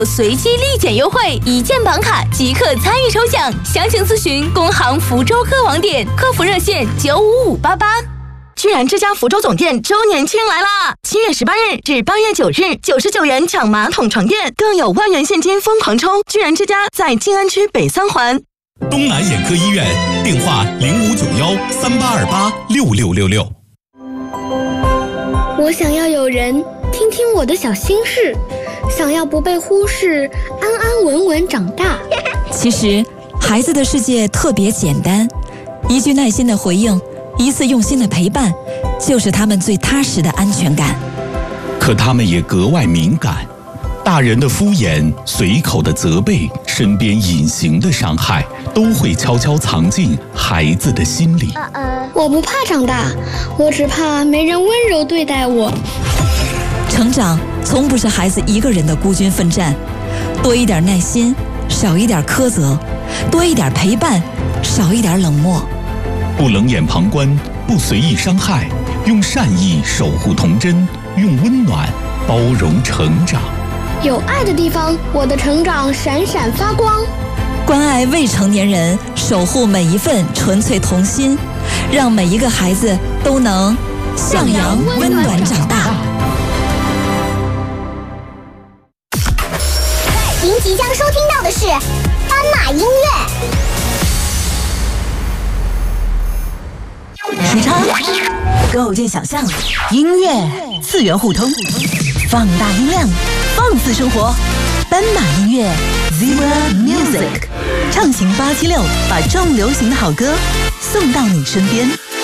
随机立减优惠，一键绑卡即可参与抽奖，详情咨询工行福州客网点客服热线95588。居然之家福州总店周年庆来啦！7月18日至8月9日，99元抢马桶床垫，更有万元现金疯狂抽！居然之家在静安区北三环。 东南眼科医院电话059138286666。 我想要有人听听我的小心事，想要不被忽视，安安稳稳长大。 其实，孩子的世界特别简单，一句耐心的回应，一次用心的陪伴，就是他们最踏实的安全感。 可他们也格外敏感，大人的敷衍、随口的责备、身边隐形的伤害，都会悄悄藏进孩子的心里。 我不怕长大，我只怕没人温柔对待我。 成长从不是孩子一个人的孤军奋战，多一点耐心，少一点苛责；多一点陪伴，少一点冷漠。 不冷眼旁观，不随意伤害，用善意守护童真，用温暖包容成长。 有爱的地方，我的成长闪闪发光。 关爱未成年人，守护每一份纯粹童心，让每一个孩子都能向阳温暖长大。 您即将收听到的是斑马音乐。 时差构建想象，音乐次元互通，放大音量，放肆生活。斑马音乐 Zebra Music 畅行876，把重流行的好歌送到你身边。